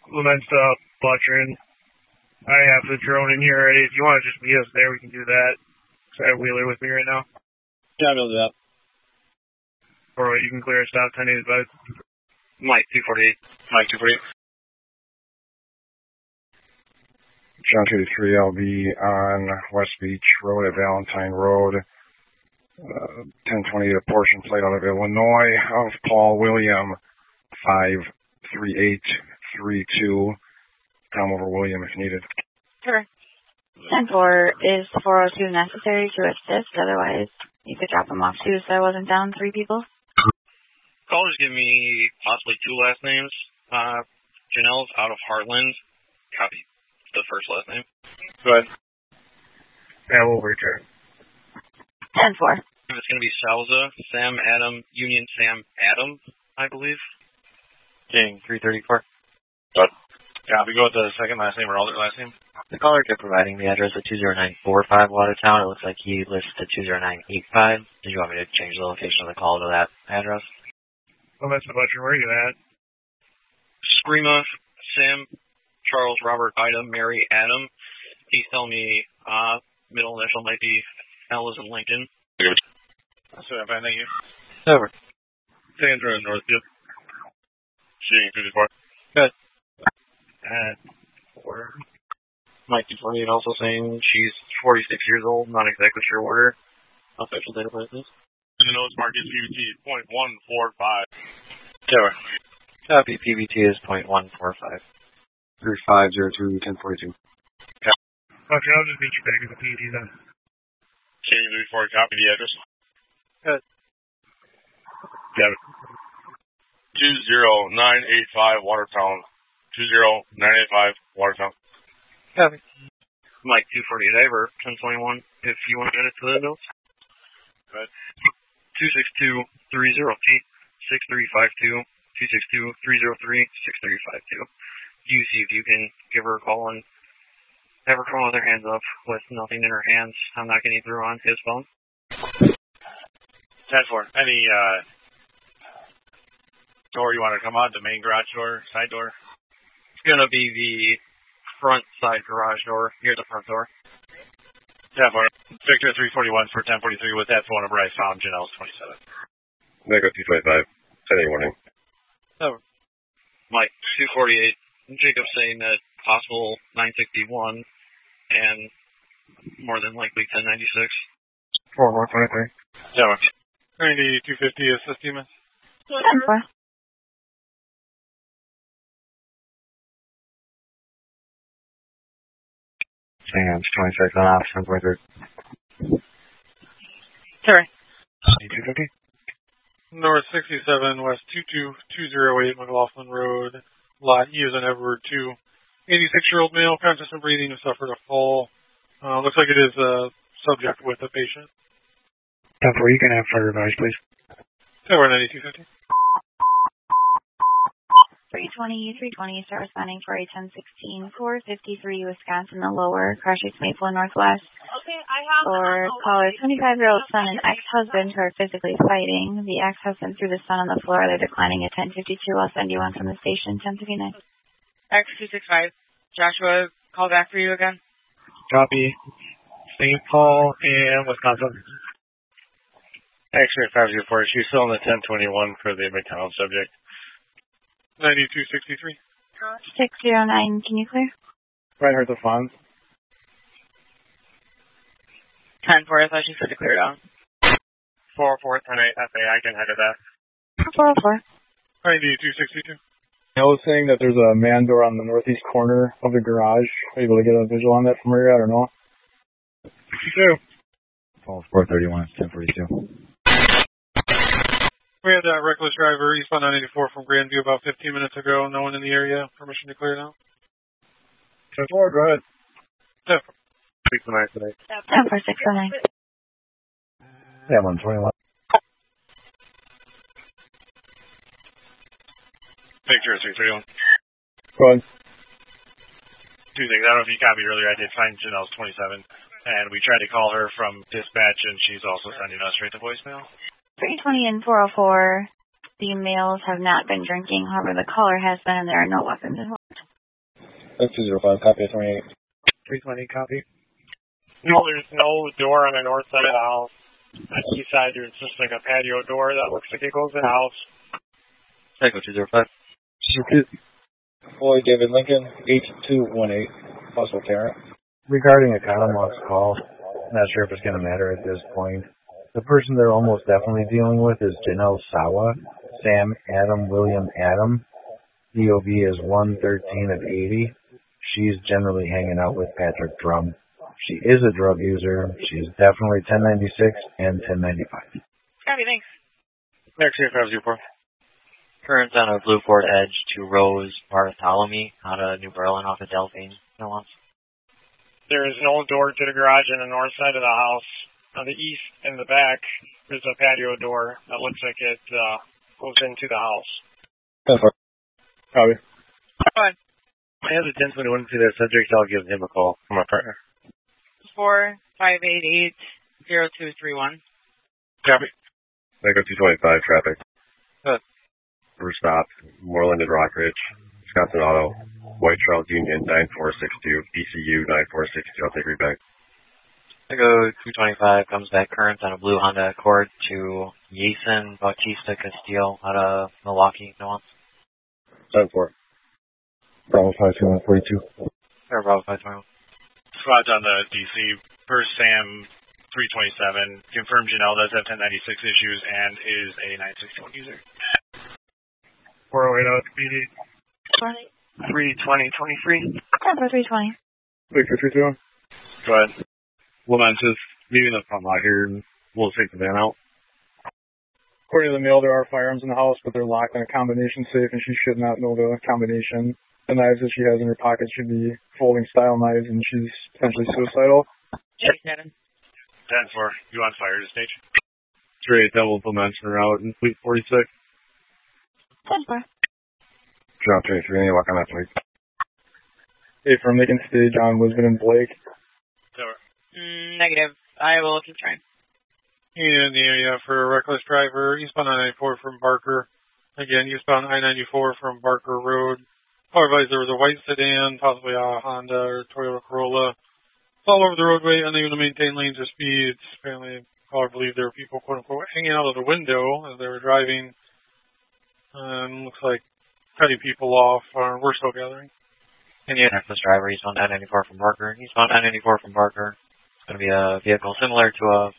Lament Butcherin. I have the drone in here already. If you want to just meet us there, we can do that. So I have Wheeler with me right now. Yeah, I'll do that. Or you can clear a stop 1085. Mike 248. Mike 248. John 23, I'll be on West Beach Road at Valentine Road. 1028, a portion plate out of Illinois of Paul William 53832. Come over William if needed. Sure. 10-4, is 402 necessary to assist? Otherwise, you could drop them off too so I wasn't down 3 people. Callers give me possibly 2 last names. Janelle's out of Heartland. Copy the first last name. Go ahead. Yeah, we'll return. 10-4. It's going to be Salza, Sam Adam, Union Sam Adam, I believe. King 334. Good. Yeah, we go with the second last name or alternate last name. The caller kept providing the address of 20945 Watertown. It looks like he lists the 20985. Did you want me to change the location of the call to that address? Well, that's the Butcher. Where are you at? Screama, Sam, Charles, Robert, Ida, Mary, Adam. He's telling me middle initial might be L as in Lincoln. So, fine, thank you. Over. Sandra in Northfield. Shooting 54. Good. At 4. Mike 248 also saying she's 46 years old, not exactly sure where official date of birth is. And the notes mark is PVT .145. Sure. Copy. PVT is .145. 3502 1042. Okay, I'll just meet you back at the PD then. Shooting 34, copy the address. Good. Got it. 20985 Watertown. 20985 Watertown. Copy. Mike 248 Ivor, 1021, if you want to add it to the notes. Good. 262-303, 6352, 262-303, 6352. You see if you can give her a call and have her call with her hands up with nothing in her hands. I'm not getting through on his phone. 10-4. Any door you want to come on? The main garage door, side door? It's going to be the front side garage door near the front door. 10-4. Victor 341 for 1043 with that phone number I found. Janelle's 27. Nego 225. 10 warning. Over. Mike 248. Jacob saying that possible 961 and more than likely 1096. 4123. Yeah. 250 assist demons. 10-4. Sands 26 on off 1043. Sorry. 250. North 67, West 22208 McLaughlin Road, Lot E as in Edward 2. 86-year-old male, conscious and breathing, who suffered a fall. Looks like it is a subject with a patient. 10-4, you can have fire advice, please. Tower 9250. 320, start responding for a 1016, 453 Wisconsin, the lower, crash east Maple Northwest. Okay, I have... For caller 25-year-old son and ex-husband who are physically fighting. The ex-husband threw the son on the floor. They're declining at 1052. I'll send you one from the station, 1059. X265. Joshua, call back for you again. Copy. St. Paul and Wisconsin. X-ray 504. She's still in the 1021 for the McDonald subject. 9263. 609, can you clear? Right, heard the funds. 10-4, I thought she said to clear down. 404 FA, I can head to that. 404. 9262. I was saying that there's a man door on the northeast corner of the garage. Are you able to get a visual on that from where you're at or no? 52. Falls 431, 1042. We had a reckless driver, eastbound 984 from Grandview about 15 minutes ago. No one in the area. Permission to clear now. 10-4, go ahead. 10-4. 609 today. 10-4, 609. Yeah, 121. Picture 331. Go ahead. Two things. I don't know if you copied earlier. I did find Janelle's 27. And we tried to call her from dispatch, and she's also sending us straight to voicemail. 320 and 404. The males have not been drinking. However, the caller has been, and there are no weapons involved. That's 205, copy at 28. 320, copy. No, there's no door on the north side of the house. On the east side, there's just like a patio door that looks like it goes in the house. Echo 205. Floyd David Lincoln, 8218, possible Karen. Regarding a Commonwealth's call, not sure if it's going to matter at this point. The person they're almost definitely dealing with is Janelle Sawa, Sam Adam William Adam. DOB is 113 of 80. She's generally hanging out with Patrick Drum. She is a drug user. She's definitely 1096 and 1095. Copy, thanks. Actually, 504. Current on a Blue Ford Edge to Rose Bartholomew out of New Berlin off of Delphine. No one's. There is no door to the garage on the north side of the house. On the east and the back, there's a patio door that looks like it goes into the house. Copy. Go ahead. I have the 1021 to the subject. I'll give him a call from my partner. 4588-0231. Copy. Echo 225, traffic. Good. First stop, Moreland and Rockridge, Wisconsin Auto, White Trail Union 9462, ECU 9462. I'll take read back. Echo 225 comes back current on a blue Honda Accord to Jason Bautista Castillo out of Milwaukee. No one. 10-4. Bravo 52142. Or Bravo 521. Squad on the DC. First Sam 327. Confirmed Janelle does have 1096 issues and is a 961 user. 408 PD. 32023. 10-4-320. Victor 321. Go ahead. Woman says, leaving the front lot here, and we'll take the van out. According to the mail, there are firearms in the house, but they're locked in a combination safe, and she should not know the combination. The knives that she has in her pocket should be folding style knives, and she's potentially suicidal. Yes, Adam. 10-4. You on fire to stage? Straight double dimension route in Fleet 46. 10-4. Drop 23, any luck on that fleet? Hey, from Macon Stage on Lisbon and Blake. Negative. I will keep trying. In the area for a reckless driver, eastbound I-94 from Barker. Again, eastbound I-94 from Barker Road. Otherwise, there was a white sedan, possibly a Honda or Toyota Corolla. It's all over the roadway, unable to maintain lanes or speeds. Apparently, I believe there were people, quote-unquote, hanging out of the window as they were driving. Looks like cutting people off, or we're still gathering. Indian reckless driver, eastbound I-94 from Barker. Eastbound I-94 from Barker. It's going to be a vehicle similar to a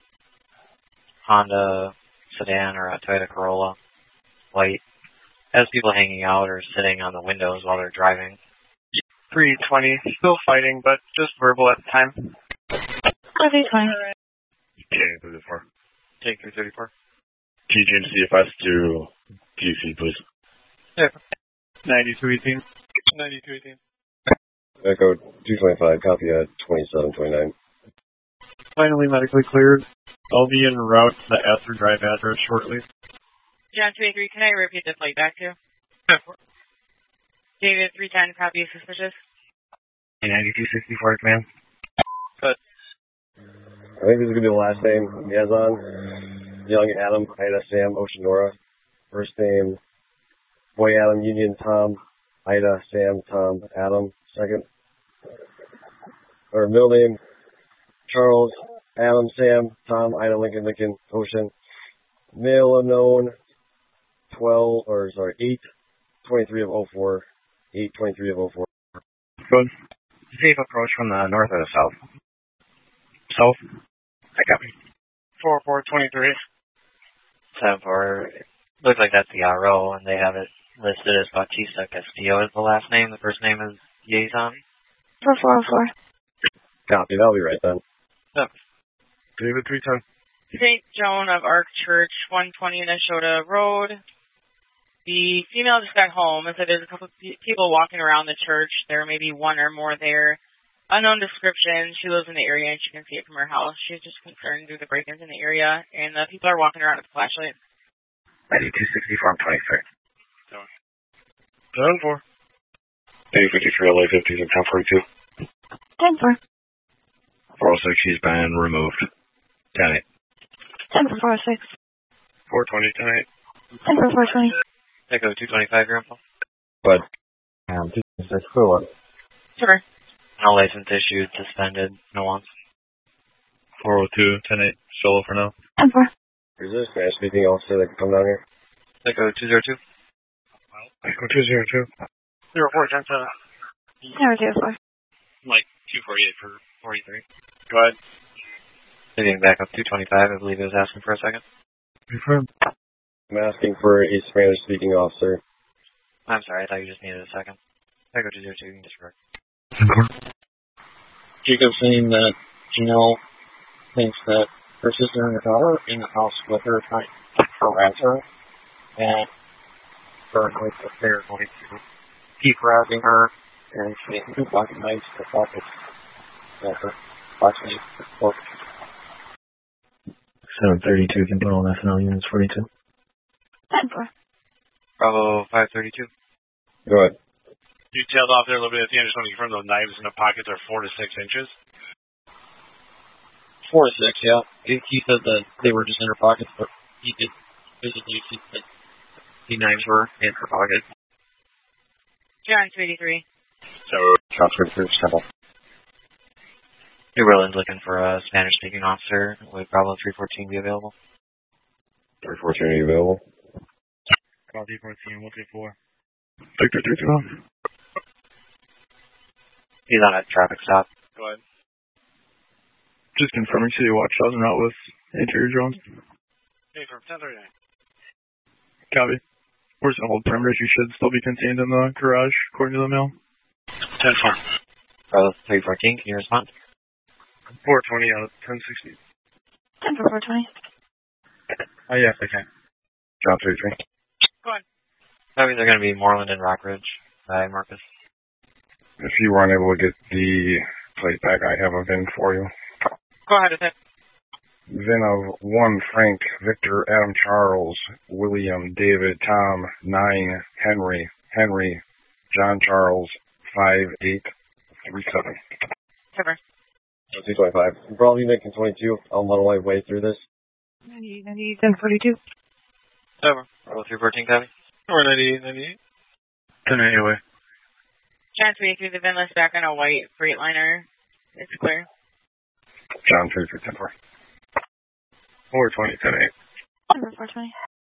Honda sedan or a Toyota Corolla, white. Has people hanging out or sitting on the windows while they're driving. 320. Still fighting, but just verbal at the time. 320. Okay, 34. Take 334. TG and CFS to DC, please. Yeah. 9218. 9218. Echo 225, copy at 2729. Finally medically cleared. I'll be en route to the Astor Drive address shortly. John 283, can I repeat the flight back to? David 310, copy suspicious. 9264, command. Good. I think this is going to be the last name he has on. Young Adam, Ida Sam, Oceanora. First name, Boy Adam, Union Tom, Ida Sam, Tom, Adam. Second. Or middle name, Charles, Adam, Sam, Tom, Ida, Lincoln, Lincoln, Ocean. Male unknown, 8/23 of 04. 8/23 of 04. Good. Safe approach from the north or the south? South? I copy. 4423. 7-4. Looks like that's the RO, and they have it listed as Bautista Castillo is the last name. The first name is Yazon. 4404. Copy, that'll be right then. Oh. David 310. St. Joan of Arc Church, 120 Nashotah Road. The female just got home and said there's a couple of people walking around the church. There may be one or more there. Unknown description. She lives in the area and she can see it from her house. She's just concerned due to the break-ins in the area. And the people are walking around with a flashlight. 9264, I'm 23rd. 7-4. 853 LA 50s and 1042. 10-4. 406, she's been removed. 10-8. 10-4-406. 420 10-4-420. Echo 225, your info. But, 226, clear up. Sure. No license issued, suspended, no wants. 402, 10-8, solo for now. 10-4. Is there a Spanish speaking officer that can come down here? Echo 202. Echo 202. 0410. 024. Like 248 for 43. Go ahead. Leaving back up 225, I believe he was asking for a second. Confirm. I'm asking for a Spanish speaking officer. I'm sorry, I thought you just needed a second. Echo 202, you can disregard. Jacob's saying that Janelle thinks that her sister and her daughter are in the house with her trying to harass her, and currently they're going to keep harassing her, and she has 2 pocket knives to pockets. Approximately 4. 732 can put all FNL units 42. 10-4. Bravo 532. Go ahead. You tailed off there a little bit at the end. Just want to confirm those knives in the pockets are 4 to 6 inches. 4 to 6, yeah. He said that they were just in her pockets, but he did physically see that the knives were in her pocket. John 283. So, transfer to Temple. New Orleans looking for a Spanish-speaking officer. Would Bravo 314 be available? 314, are you available? Call 314, 134. Victor 321. He's on a traffic stop. Go ahead. Just confirming City Watch doesn't route with interior drones. Okay, from 1039. Copy. Where's the hold perimeter? You should still be contained in the garage, according to the mail. 10-4. Bravo 314, can you respond? 420 out of 1060. 10-4, 420. Oh, yes, I can. Drop 33. Go on. That means they're going to be Moreland and Rockridge. Hi, Marcus. If you were unable to get the plate back, I have a VIN for you. Go ahead with it. VIN of 1 Frank, Victor, Adam, Charles, William, David, Tom, 9, Henry, John, Charles, 5837. Cover. 225. Probably making 22. I'll muddle my way through this. 98, 1042. Over. Bravo 314, copy. Or 98, 98. 10 away. Transfer you through the VIN list back on a white Freightliner. It's clear. John 3310. 420, 10-8. 420.